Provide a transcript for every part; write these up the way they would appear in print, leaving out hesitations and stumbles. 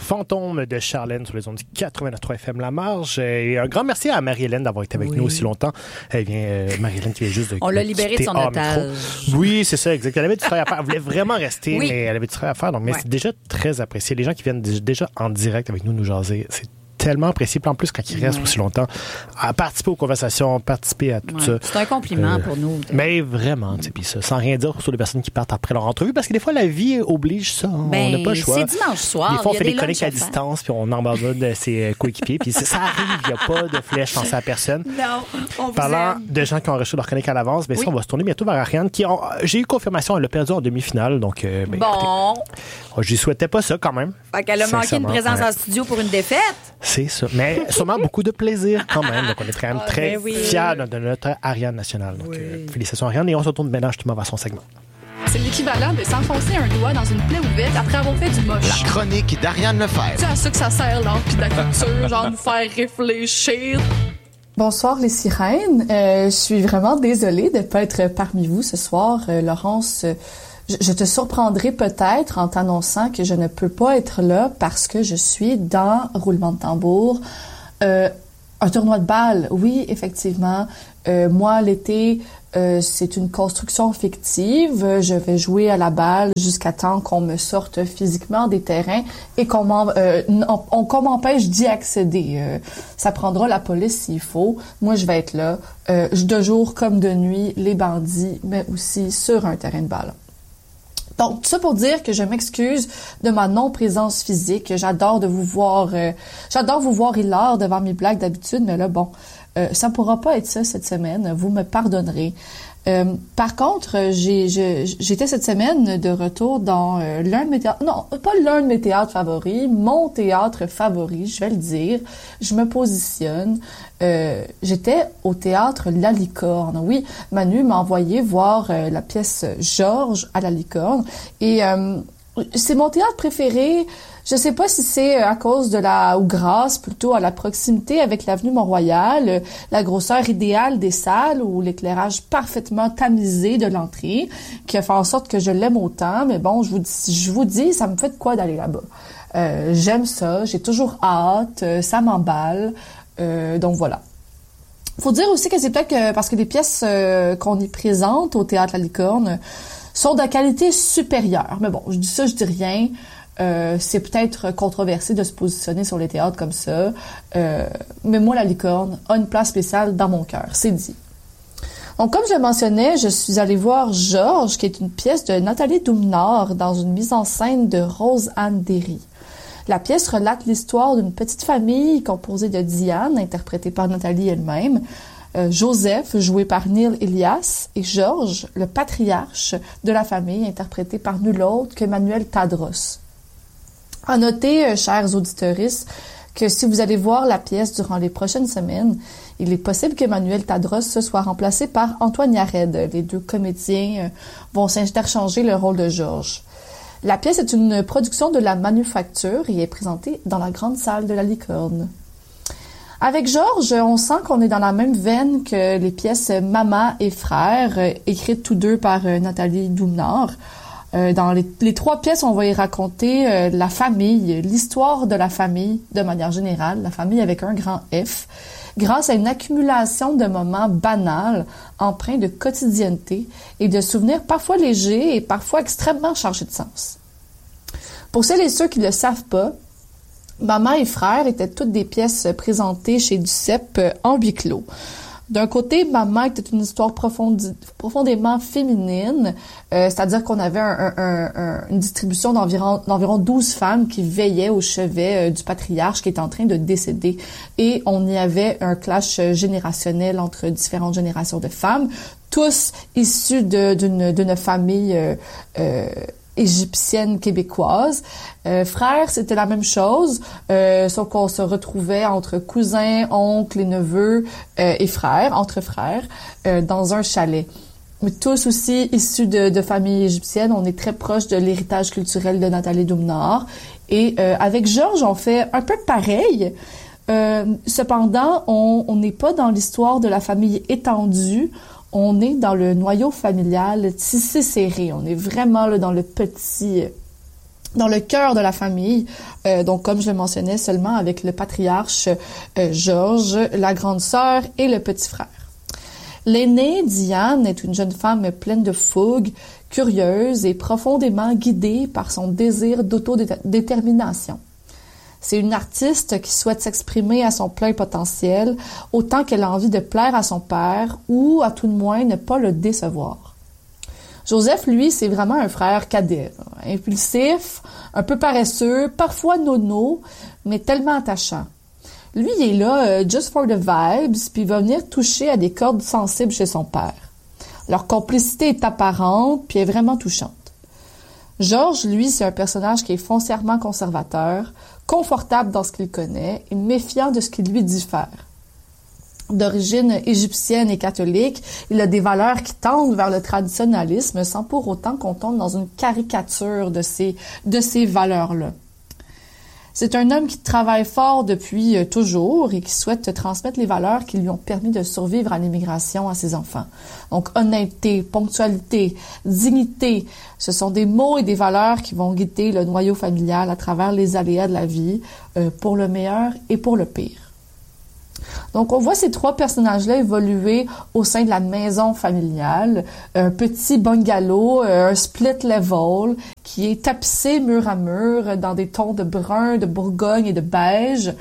Fantôme de Charlène sur les ondes du 89.3 FM La Marge. Et un grand merci à Marie-Hélène d'avoir été avec nous aussi longtemps. Elle vient, Marie-Hélène qui vient juste de... On l'a libérée de son otage. Oui, c'est ça, exact. Elle avait du travail à faire. Elle voulait vraiment rester, mais elle avait du travail à faire. Donc, mais c'est déjà très apprécié. Les gens qui viennent déjà en direct avec nous jaser, c'est tellement apprécié. Puis en plus, quand ils restent aussi longtemps, à participer aux conversations, participer à tout ça. C'est un compliment pour nous. Mais vraiment, tu sais, puis ça, sans rien dire sur les personnes qui partent après leur entrevue, parce que des fois, la vie oblige ça. On n'a pas le choix. C'est dimanche soir. Des fois, on fait des chroniques à distance, puis on embandonne ses coéquipiers, puis ça arrive, il n'y a pas de flèche lancée à personne. Non, on vous Parlant aime. de gens qui ont enregistré leur chronique à l'avance, ça, on va se tourner bientôt vers Ariane, j'ai eu confirmation, elle l'a perdu en demi-finale, donc... bon. Écoutez, je lui souhaitais pas ça, quand même. Fait qu'elle a manqué une présence en studio pour une défaite. C'est ça. Mais sûrement beaucoup de plaisir quand même. Donc, on est quand même très fiers de notre Ariane nationale. Donc, félicitations Ariane. Et on se retourne maintenant justement vers son segment. C'est l'équivalent de s'enfoncer un doigt dans une plaie ouverte après avoir fait du moche. La chronique d'Ariane Lefebvre. C'est à ça que ça sert, l'art pis de la culture, genre nous faire réfléchir. Bonsoir les sirènes. Je suis vraiment désolée de ne pas être parmi vous ce soir. Laurence, je te surprendrai peut-être en t'annonçant que je ne peux pas être là parce que je suis dans, roulement de tambour, un tournoi de balle. Oui, effectivement. Moi, l'été, c'est une construction fictive. Je vais jouer à la balle jusqu'à temps qu'on me sorte physiquement des terrains et qu'on m'empêche d'y accéder. Ça prendra la police s'il faut. Moi, je vais être là, de jour comme de nuit, les bandits, mais aussi sur un terrain de balle. Donc, tout ça pour dire que je m'excuse de ma non-présence physique. J'adore vous voir hilar devant mes blagues d'habitude, mais là, bon, ça pourra pas être ça cette semaine. Vous me pardonnerez. Par contre, j'étais cette semaine de retour dans l'un de mes théâtres, non, pas l'un de mes théâtres favoris, mon théâtre favori, je vais le dire. Je me positionne. J'étais au théâtre La Licorne. Oui, Manu m'a envoyé voir la pièce Georges à La Licorne. Et c'est mon théâtre préféré. Je sais pas si c'est à cause ou grâce plutôt à la proximité avec l'avenue Mont-Royal, la grosseur idéale des salles ou l'éclairage parfaitement tamisé de l'entrée qui a fait en sorte que je l'aime autant. Mais bon, je vous dis, ça me fait de quoi d'aller là-bas. J'aime ça, j'ai toujours hâte, ça m'emballe. Donc voilà. Faut dire aussi que c'est peut-être que parce que les pièces qu'on y présente au Théâtre La Licorne sont de qualité supérieure. Mais bon, je dis ça, je dis rien. C'est peut-être controversé de se positionner sur les théâtres comme ça. Mais moi, La Licorne a une place spéciale dans mon cœur. C'est dit. Donc, comme je le mentionnais, je suis allée voir Georges, qui est une pièce de Nathalie Doumnard dans une mise en scène de Rose-Anne Derry. La pièce relate l'histoire d'une petite famille composée de Diane, interprétée par Nathalie elle-même, Joseph, joué par Neil Elias, et Georges, le patriarche de la famille, interprété par nul autre que Manuel Tadros. À noter, chers auditeuristes, que si vous allez voir la pièce durant les prochaines semaines, il est possible que Manuel Tadros soit remplacé par Antoine Yared. Les deux comédiens vont s'interchanger le rôle de Georges. La pièce est une production de la Manufacture et est présentée dans la grande salle de La Licorne. Avec Georges, on sent qu'on est dans la même veine que les pièces Maman et Frère, écrites tous deux par Nathalie Doumnard. Dans les trois pièces, on va y raconter la famille, l'histoire de la famille de manière générale, la famille avec un grand F, grâce à une accumulation de moments banals, empreints de quotidienneté et de souvenirs parfois légers et parfois extrêmement chargés de sens. Pour celles et ceux qui ne le savent pas, Maman et Frère étaient toutes des pièces présentées chez Duceppe en huis clos. D'un côté, Maman était une histoire profondément féminine, c'est-à-dire qu'on avait une distribution d'environ 12 femmes qui veillaient au chevet du patriarche qui est en train de décéder. Et on y avait un clash générationnel entre différentes générations de femmes, tous issus d'une famille égyptienne québécoise. Frères, c'était la même chose, sauf qu'on se retrouvait entre cousins, oncles et neveux et frères, entre frères, dans un chalet. Mais tous aussi issus de familles égyptiennes, on est très proche de l'héritage culturel de Nathalie Doumnard. Et avec Georges, on fait un peu pareil. Cependant, on n'est pas dans l'histoire de la famille étendue. On est dans le noyau familial tissé serré. On est vraiment là dans le petit dans le cœur de la famille, donc comme je le mentionnais, seulement avec le patriarche Georges, la grande sœur et le petit frère. L'aînée, Diane, est une jeune femme pleine de fougue, curieuse et profondément guidée par son désir d'autodétermination. C'est une artiste qui souhaite s'exprimer à son plein potentiel, autant qu'elle a envie de plaire à son père ou, à tout de moins, ne pas le décevoir. Joseph, lui, c'est vraiment un frère cadet, impulsif, un peu paresseux, parfois nono, mais tellement attachant. Lui, il est là just for the vibes, puis il va venir toucher à des cordes sensibles chez son père. Leur complicité est apparente, puis est vraiment touchante. Georges, lui, c'est un personnage qui est foncièrement conservateur, confortable dans ce qu'il connaît et méfiant de ce qui lui diffère. D'origine égyptienne et catholique, il a des valeurs qui tendent vers le traditionnalisme sans pour autant qu'on tombe dans une caricature de ces valeurs-là. C'est un homme qui travaille fort depuis toujours et qui souhaite transmettre les valeurs qui lui ont permis de survivre à l'immigration à ses enfants. Donc, honnêteté, ponctualité, dignité, ce sont des mots et des valeurs qui vont guider le noyau familial à travers les aléas de la vie, pour le meilleur et pour le pire. Donc, on voit ces trois personnages-là évoluer au sein de la maison familiale. Un petit bungalow, un split level, qui est tapissé mur à mur dans des tons de brun, de bourgogne et de beige.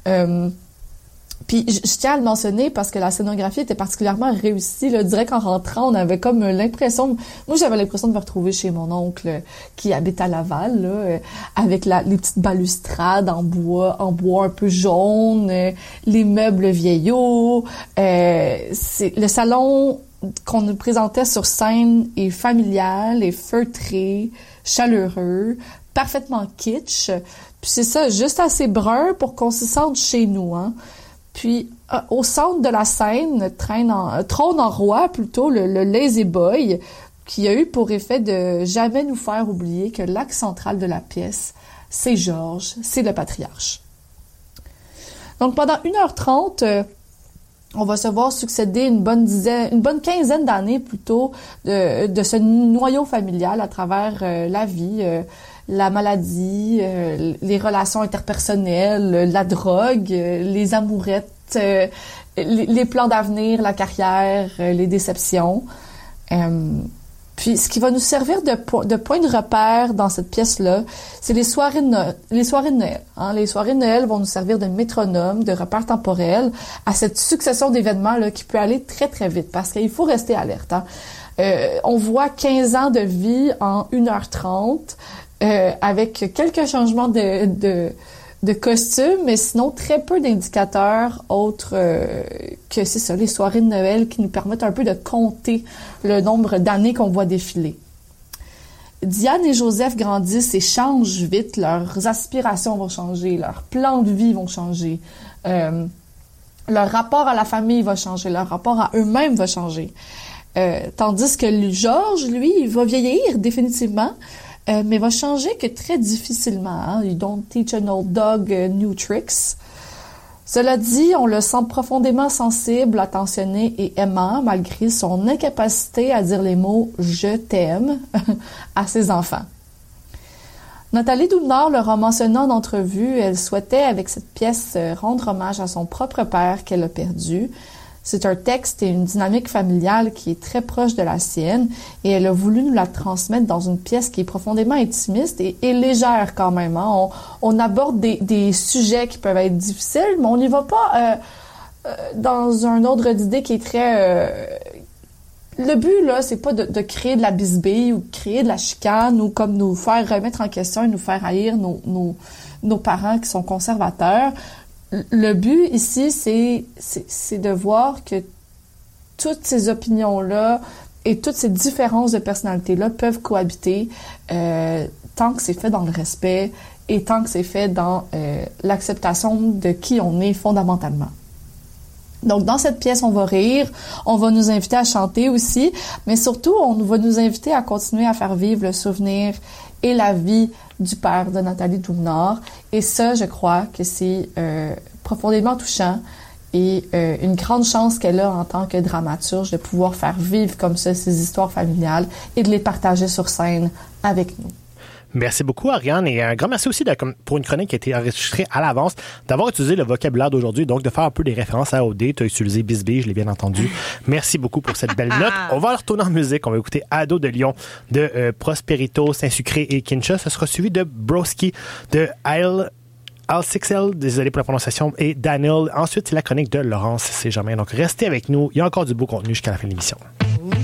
Puis, je tiens à le mentionner parce que la scénographie était particulièrement réussie. Là. Je dirais qu'en rentrant, on avait comme l'impression... Moi, j'avais l'impression de me retrouver chez mon oncle qui habite à Laval, là, avec les petites balustrades en bois un peu jaune, les meubles vieillots. C'est le salon qu'on nous présentait sur scène est familial, est feutré, chaleureux, parfaitement kitsch. Puis c'est ça, juste assez brun pour qu'on se sente chez nous, hein. Puis, au centre de la scène, trône en roi, plutôt, le lazy boy, qui a eu pour effet de jamais nous faire oublier que l'axe central de la pièce, c'est Georges, c'est le patriarche. Donc, pendant 1h30, on va se voir succéder une bonne quinzaine d'années, plutôt, de ce noyau familial à travers la vie, la maladie, les relations interpersonnelles, la drogue, les amourettes, les plans d'avenir, la carrière, les déceptions. Puis, ce qui va nous servir de point de repère dans cette pièce-là, c'est les soirées de Noël. Les soirées de Noël vont nous servir de métronome, de repère temporel à cette succession d'événements là qui peut aller très, très vite parce qu'il faut rester alerte. Hein. On voit 15 ans de vie en 1h30. Avec quelques changements de costumes, mais sinon très peu d'indicateurs autres que c'est ça, les soirées de Noël qui nous permettent un peu de compter le nombre d'années qu'on voit défiler. Diane et Joseph grandissent et changent vite, leurs aspirations vont changer, leurs plans de vie vont changer, leur rapport à la famille va changer, leur rapport à eux-mêmes va changer. Tandis que Georges, lui, il va vieillir définitivement, mais va changer que très difficilement. Hein? You don't teach an old dog new tricks. Cela dit, on le sent profondément sensible, attentionné et aimant, malgré son incapacité à dire les mots « je t'aime » à ses enfants. Nathalie Doumnard leur a mentionné en entrevue, elle souhaitait, avec cette pièce, rendre hommage à son propre père qu'elle a perdu. C'est un texte et une dynamique familiale qui est très proche de la sienne et elle a voulu nous la transmettre dans une pièce qui est profondément intimiste et légère quand même. Hein. On aborde des sujets qui peuvent être difficiles, mais on n'y va pas dans un ordre d'idée qui est très... Le but, là, c'est pas de créer de la bisbille ou de créer de la chicane ou comme nous faire remettre en question et nous faire haïr nos parents qui sont conservateurs. Le but ici, c'est de voir que toutes ces opinions-là et toutes ces différences de personnalité-là peuvent cohabiter tant que c'est fait dans le respect et tant que c'est fait dans l'acceptation de qui on est fondamentalement. Donc, dans cette pièce, on va rire, on va nous inviter à chanter aussi, mais surtout, on va nous inviter à continuer à faire vivre le souvenir et la vie du père de Nathalie Doumnard. Et ça, je crois que c'est profondément touchant et une grande chance qu'elle a en tant que dramaturge de pouvoir faire vivre comme ça ces histoires familiales et de les partager sur scène avec nous. Merci beaucoup, Ariane. Et un grand merci aussi pour une chronique qui a été enregistrée à l'avance, d'avoir utilisé le vocabulaire d'aujourd'hui, donc de faire un peu des références à OD. Tu as utilisé Bisbee, je l'ai bien entendu. Merci beaucoup pour cette belle note. On va retourner en musique. On va écouter Ado de Lyon de Prosperito, Saint-Sucré et Kincha. Ce sera suivi de Broski de Al6L, désolé pour la prononciation, et Daniel. Ensuite, c'est la chronique de Laurence Saint-Germain. Donc, restez avec nous. Il y a encore du beau contenu jusqu'à la fin de l'émission.